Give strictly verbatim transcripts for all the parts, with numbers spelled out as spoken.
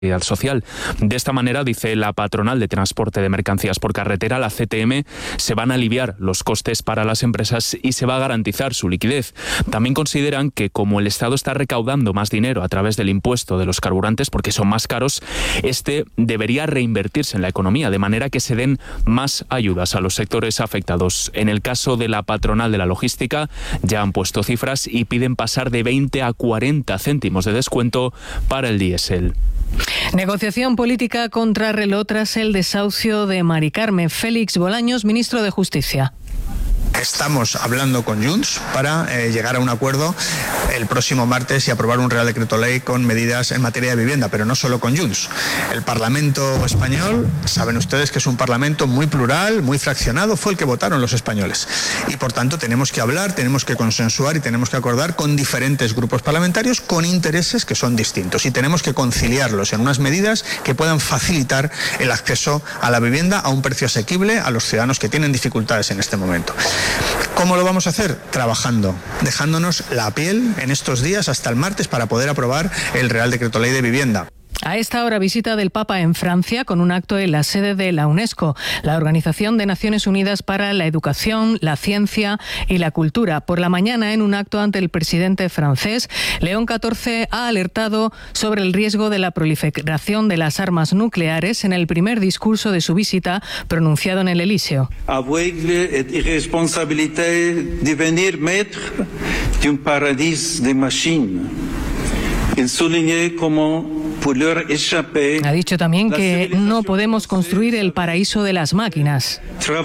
social. De esta manera, dice la patronal de transporte de mercancías por carretera, la C T M, se van a aliviar los costes para las empresas y se va a garantizar su liquidez. También consideran que como el Estado está recaudando más dinero a través del impuesto de los carburantes porque son más caros, este debería reinvertirse en la economía, de manera que se den más ayudas a los sectores afectados. En el caso de la patronal de la logística, ya han puesto cifras y piden pasar de veinte a cuarenta céntimos de descuento para el diésel. Negociación política contra reloj tras el desahucio de Mari Carme. Félix Bolaños, ministro de Justicia. Estamos hablando con Junts para eh, llegar a un acuerdo el próximo martes y aprobar un Real Decreto Ley con medidas en materia de vivienda, pero no solo con Junts. El Parlamento español, saben ustedes que es un Parlamento muy plural, muy fraccionado, fue el que votaron los españoles. Y por tanto tenemos que hablar, tenemos que consensuar y tenemos que acordar con diferentes grupos parlamentarios con intereses que son distintos. Y tenemos que conciliarlos en unas medidas que puedan facilitar el acceso a la vivienda a un precio asequible a los ciudadanos que tienen dificultades en este momento. ¿Cómo lo vamos a hacer? Trabajando, dejándonos la piel en estos días hasta el martes para poder aprobar el Real Decreto Ley de Vivienda. A esta hora, visita del Papa en Francia con un acto en la sede de la UNESCO, la Organización de Naciones Unidas para la Educación, la Ciencia y la Cultura. Por la mañana, en un acto ante el presidente francés, León catorce ha alertado sobre el riesgo de la proliferación de las armas nucleares en el primer discurso de su visita pronunciado en el Elíseo. Aveugle et irresponsabilité de devenir maître d'un paradis de machines. Il soulignait comment ha dicho también que no podemos construir el paraíso de las máquinas.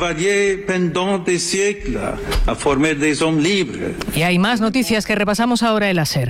Y hay más noticias que repasamos ahora en la SER.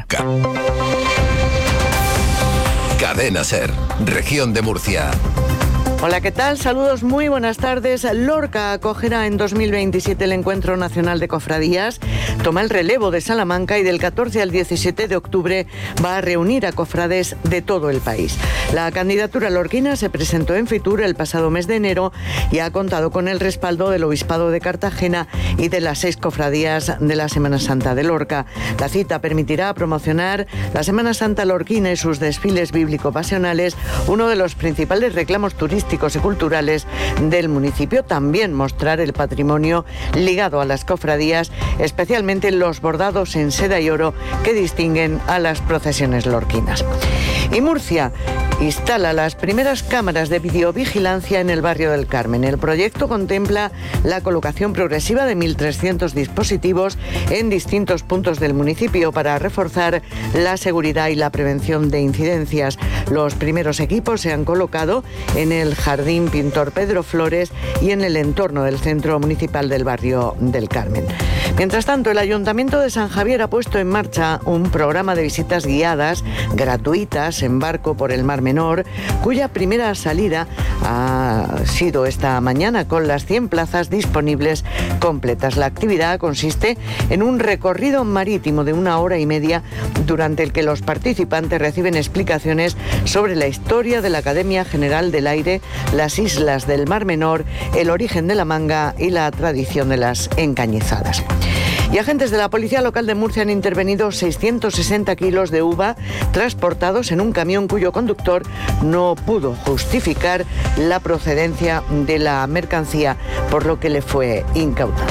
Cadena SER, región de Murcia. Hola, ¿qué tal? Saludos, muy buenas tardes. Lorca acogerá en dos mil veintisiete el Encuentro Nacional de Cofradías, toma el relevo de Salamanca y del catorce al diecisiete de octubre va a reunir a cofrades de todo el país. La candidatura lorquina se presentó en Fitur el pasado mes de enero y ha contado con el respaldo del Obispado de Cartagena y de las seis cofradías de la Semana Santa de Lorca. La cita permitirá promocionar la Semana Santa lorquina y sus desfiles bíblico-pasionales, uno de los principales reclamos turísticos y culturales del municipio. También mostrar el patrimonio ligado a las cofradías, especialmente los bordados en seda y oro que distinguen a las procesiones lorquinas. Y Murcia instala las primeras cámaras de videovigilancia en el barrio del Carmen. El proyecto contempla la colocación progresiva de mil trescientos dispositivos en distintos puntos del municipio para reforzar la seguridad y la prevención de incidencias. Los primeros equipos se han colocado en el Jardín Pintor Pedro Flores y en el entorno del centro municipal del barrio del Carmen. Mientras tanto, el Ayuntamiento de San Javier ha puesto en marcha un programa de visitas guiadas gratuitas en barco por el Mar Menor, cuya primera salida ha sido esta mañana con las cien plazas disponibles completas. La actividad consiste en un recorrido marítimo de una hora y media durante el que los participantes reciben explicaciones sobre la historia de la Academia General del Aire, las islas del Mar Menor, el origen de la manga y la tradición de las encañizadas. Y agentes de la Policía Local de Murcia han intervenido seiscientos sesenta kilos de uva transportados en un camión cuyo conductor no pudo justificar la procedencia de la mercancía, por lo que le fue incautada.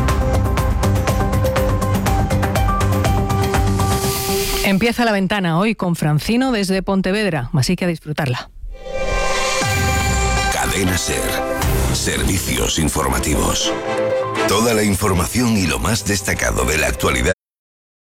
Empieza La Ventana hoy con Francino desde Pontevedra, así que a disfrutarla. Cadena SER. Servicios informativos. Toda la información y lo más destacado de la actualidad